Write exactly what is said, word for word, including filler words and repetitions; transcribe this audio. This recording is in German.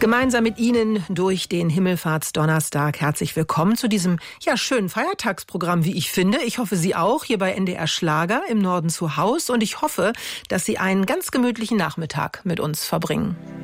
Gemeinsam mit Ihnen durch den Himmelfahrtsdonnerstag. Herzlich willkommen zu diesem ja schönen Feiertagsprogramm, wie ich finde. Ich hoffe, Sie auch, hier bei N D R Schlager im Norden zu Haus. Und ich hoffe, dass Sie einen ganz gemütlichen Nachmittag mit uns verbringen.